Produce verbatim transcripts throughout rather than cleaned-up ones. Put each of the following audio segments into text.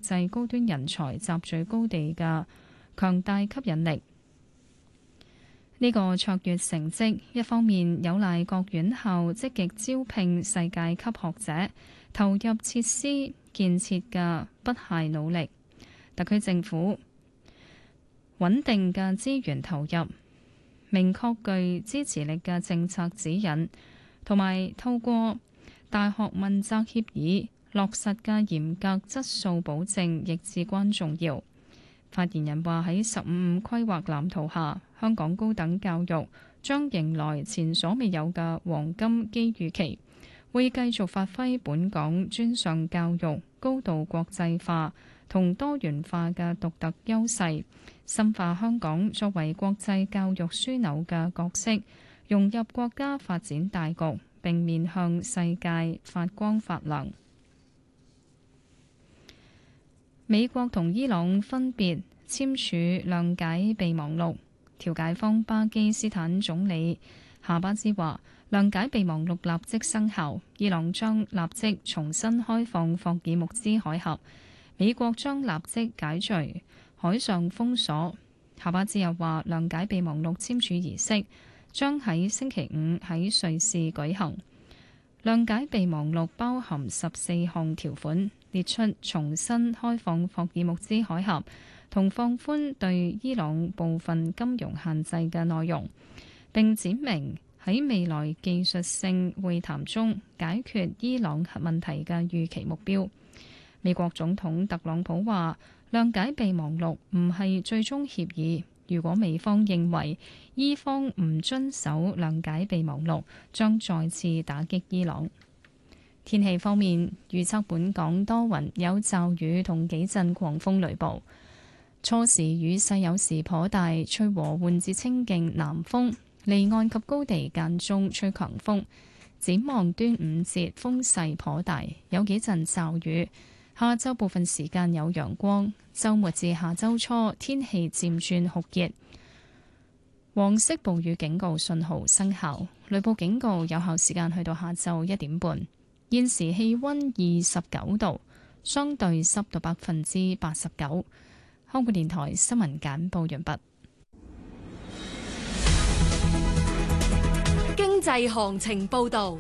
際高端人才集聚高地嘅強大吸引力。呢個卓越成績，一方面有賴各院校積極招聘世界級學者，投入設施建設嘅不懈努力；特區政府穩定嘅資源投入，明確具支持力嘅政策指引，同埋透過大學問責協議落實嘅嚴格質素保證，亦至關重要。發言人話：喺十五五規劃藍圖下，香港高等教育將迎來前所未有嘅黃金機遇期，會繼續發揮本港專上教育高度國際化同多元化嘅獨特優勢，深化香港作為國際教育樞紐嘅角色，融入國家發展大局，並面向世界發光發亮。美國同伊朗分別簽署諒解備忘錄，調解方巴基斯坦總理夏巴茲話：諒解備忘錄立即生效，伊朗將立即重新開放霍爾木茲海峽，美國將立即解除海上封鎖。夏巴茲又話：諒解備忘錄簽署儀式將喺星期五喺瑞士舉行。諒解備忘錄包含十四項條款，列出重新開放霍爾木茲海峽同放寬對伊朗部分金融限制嘅內容，並指明喺未來技術性會談中解決伊朗核問題嘅預期目標。美國總統特朗普話：諒解備忘錄唔係最終協議，如果美方認為伊方唔遵守諒解備忘錄，將再次打擊伊朗。天氣方面，預測本港多雲，有驟雨同幾陣狂風雷暴，初時雨勢有時頗大，吹和緩至清勁南風，離岸及高地間中吹強風。展望端午節風勢頗大，有幾陣驟雨。下週部分時間有陽光，週末至下週初天氣漸轉酷熱。黃色暴雨警告信號生效，雷暴警告有效時間去到下晝一點半。現時氣溫二十九度，相對濕度百分之八十九。香港電台新聞簡報完畢。 經濟行情報道。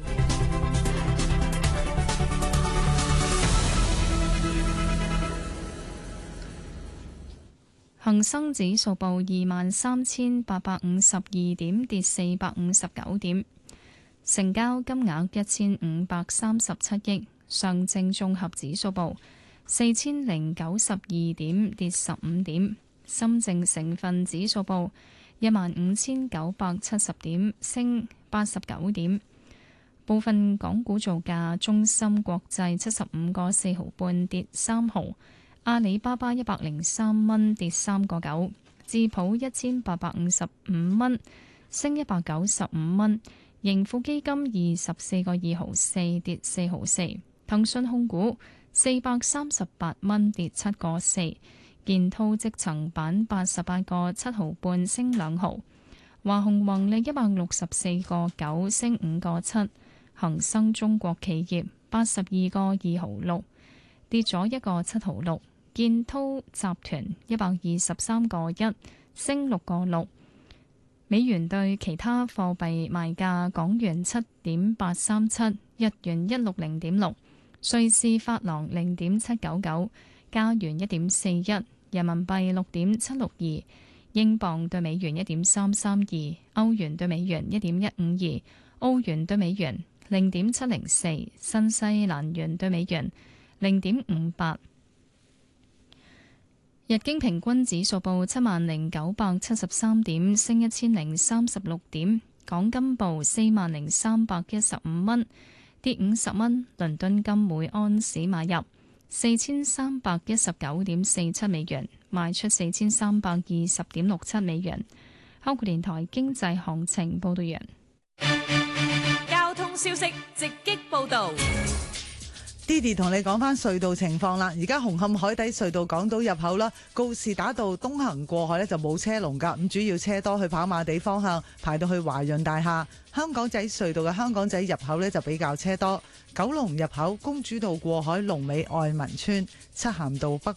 恒生指數報二萬三千八百五十二點，跌四百五十九點。成交金額一千五百三十七億，上證綜合指數報四千零九十二點，跌十五點。深證成分指數報一萬五千九百七十點，升八十九點。部分港股造價：中芯國際七十五個四毫半，跌三毫；阿里巴巴一百零三蚊，跌三個九；智普一千八百五十五蚊，升一百九十五蚊。盈富基金二十四個二毫四，跌四毫四；騰訊控股四百三十八蚊，跌七個四；建滔積層板八十八個七毫半，升兩毫；華虹宏利一百六十四個九，升五個七；恒生中國企業八十二個二毫六，跌咗一個七毫六；建滔集團一百二十三個一，升六個六。美元對其他貨幣賣價：港元七點八三七，日元一六零點六，瑞士法郎零點七九九，加元一點四一，人民幣六點七六二，英鎊對美元一點三三二，歐元對美元一點一五二，澳元對美元零點七零四，新西蘭元對美元零點五八。日經平均指數報七萬零九百七十三點，升一千零三十六點。港金報四萬零三百一十五蚊，跌五十蚊。倫敦金每安士買入四千三百一十九點四七美元，賣出四千三百二十點六七美元。香港電台經濟行情報道完。 交通消息直擊報道。 Didi 同你講翻隧道情況啦，而家紅磡海底隧道港島入口啦，告士打道東行過海呢就冇車龍噶，咁主要車多去跑馬地方向，排到去華潤大廈。香港仔隧道嘅香港仔入口呢就比較車多，九龍入口公主道過海龍尾愛民村，漆咸道北